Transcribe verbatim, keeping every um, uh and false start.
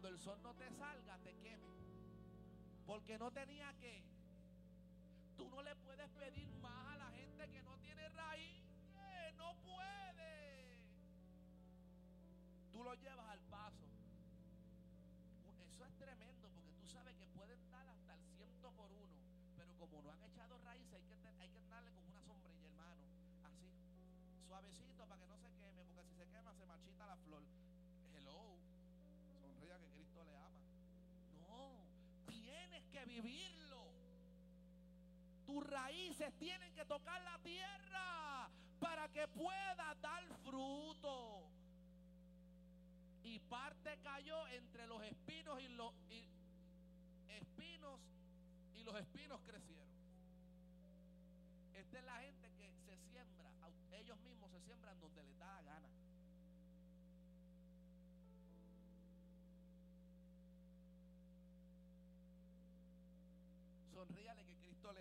cuando el sol no te salga, te queme. Porque no tenía que. Tú no le puedes pedir más a la gente que no tiene raíces. No puede. Tú lo llevas al paso. Eso es tremendo, porque tú sabes que pueden dar hasta el ciento por uno, pero como no han echado raíces, hay que, hay que darle con una sombrilla, hermano, así, suavecito para que no se queme, porque si se quema se marchita la flor. Hello, sonría que Cristo le ama. No, tienes que vivirlo. Tus raíces tienen que tocar la tierra para que pueda dar fruto. Y parte cayó entre los espinos y los y espinos y los espinos crecieron. Esta es la gente que se siembra, ellos mismos se siembran donde les da la gana. Sonríale que Cristo le